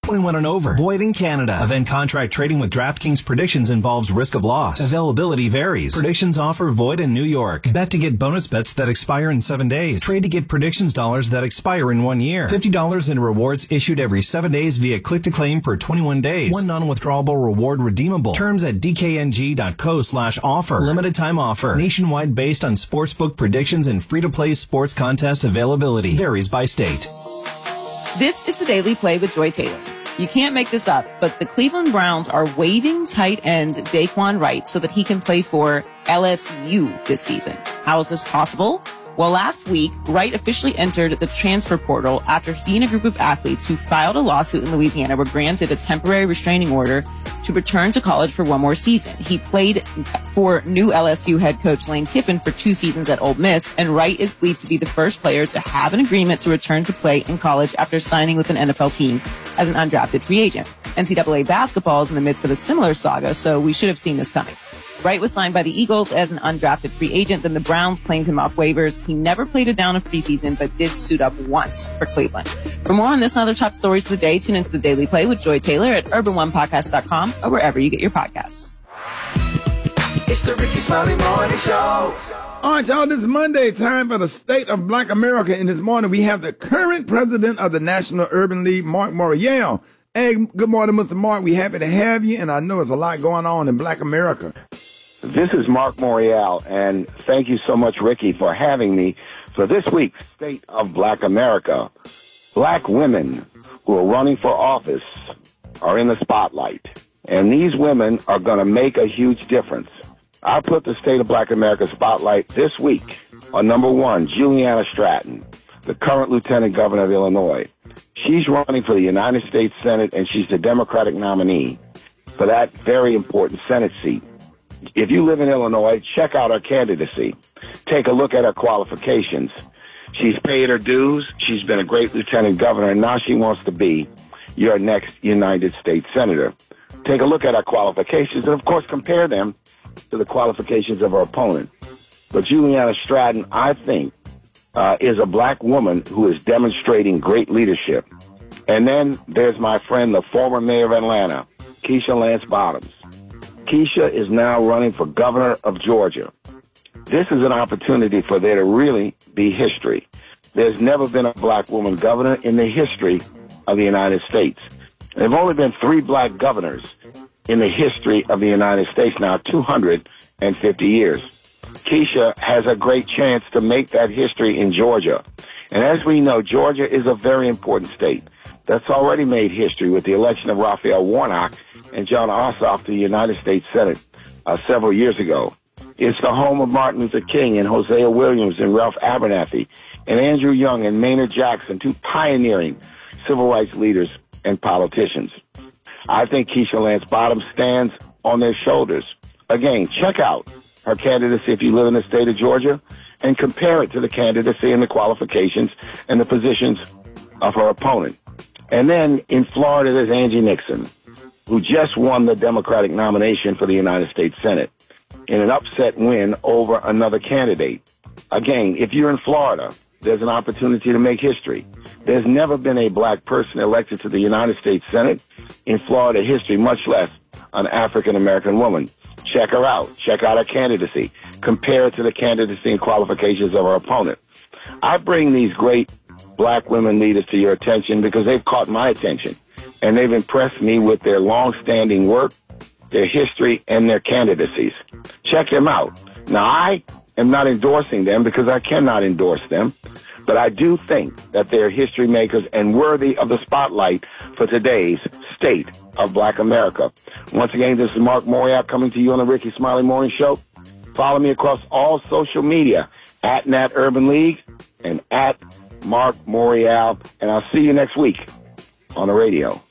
21 and over. Void in Canada. Event contract trading with DraftKings Predictions involves risk of loss. Availability varies. Predictions offer void in New York. Bet to get bonus bets that expire in 7 days. Trade to get predictions dollars that expire in 1 year. $50 in rewards issued every 7 days via click-to-claim for 21 days. One non-withdrawable reward redeemable. Terms at dkng.co/offer. Limited time offer. Nationwide based on sportsbook predictions and free-to-play sports contest availability. Varies by state. This is the Daily Play with Joy Taylor. You can't make this up, but the Cleveland Browns are waiving tight end Daquan Wright so that he can play for LSU this season. How is this possible? Well, last week, Wright officially entered the transfer portal after he and a group of athletes who filed a lawsuit in Louisiana were granted a temporary restraining order to return to college for one more season. He played for new LSU head coach Lane Kiffin for 2 seasons at Ole Miss, and Wright is believed to be the first player to have an agreement to return to play in college after signing with an NFL team as an undrafted free agent. NCAA basketball is in the midst of a similar saga, so we should have seen this coming. Wright was signed by the Eagles as an undrafted free agent. Then the Browns claimed him off waivers. He never played a down of preseason, but did suit up once for Cleveland. For more on this and other top stories of the day, tune into the Daily Play with Joy Taylor at urban1podcast.com or wherever you get your podcasts. It's the Ricky Smiley Morning Show. All right, y'all, this is Monday, time for the State of Black America. And this morning we have the current president of the National Urban League, Mark Morial. Hey, good morning, Mr. Mark. We're happy to have you, and I know there's a lot going on in Black America. This is Mark Morial, and thank you so much, Ricky, for having me for this week's State of Black America. Black women who are running for office are in the spotlight, and these women are going to make a huge difference. I put the State of Black America spotlight this week on number 1, Juliana Stratton, the current Lieutenant Governor of Illinois. She's running for the United States Senate, and she's the Democratic nominee for that very important Senate seat. If you live in Illinois, check out her candidacy. Take a look at her qualifications. She's paid her dues. She's been a great lieutenant governor, and now she wants to be your next United States Senator. Take a look at her qualifications and, of course, compare them to the qualifications of her opponent. But Juliana Stratton, I think, is a black woman who is demonstrating great leadership. And then there's my friend, the former mayor of Atlanta, Keisha Lance Bottoms. Keisha is now running for governor of Georgia. This is an opportunity for there to really be history. There's never been a black woman governor in the history of the United States. There have only been 3 black governors in the history of the United States now, 250 years. Keisha has a great chance to make that history in Georgia. And as we know, Georgia is a very important state that's already made history with the election of Raphael Warnock and John Ossoff to the United States Senate several years ago. It's the home of Martin Luther King and Hosea Williams and Ralph Abernathy and Andrew Young and Maynard Jackson, 2 pioneering civil rights leaders and politicians. I think Keisha Lance Bottoms stands on their shoulders. Again, check out her candidacy if you live in the state of Georgia and compare it to the candidacy and the qualifications and the positions of her opponent. And then in Florida, there's Angie Nixon, who just won the Democratic nomination for the United States Senate in an upset win over another candidate. Again, if you're in Florida, there's an opportunity to make history. There's never been a black person elected to the United States Senate in Florida history, much less an African-American woman. Check her out. Check out her candidacy. Compare it to the candidacy and qualifications of her opponent. I bring these great black women leaders to your attention because they've caught my attention, and they've impressed me with their long-standing work, their history, and their candidacies. Check them out. Now, I am not endorsing them because I cannot endorse them, but I do think that they're history makers and worthy of the spotlight for today's State of Black America. Once again, this is Mark Morial coming to you on the Ricky Smiley Morning Show. Follow me across all social media at Nat Urban League and at Mark Morial, and I'll see you next week on the radio.